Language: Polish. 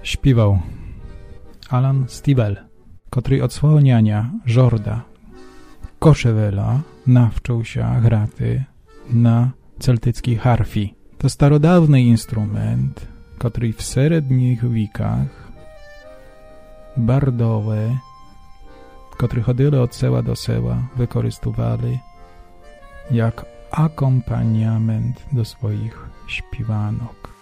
Śpiewał Alan Stivell, który od swojego niania Jorda Koszewela nawczył się grati na celtyckiej harfii. To starodawny instrument, który w średnich wiekach bardowe, które chodzili od seła do seła, wykorzystywali jak akompaniament do swoich śpiewanok.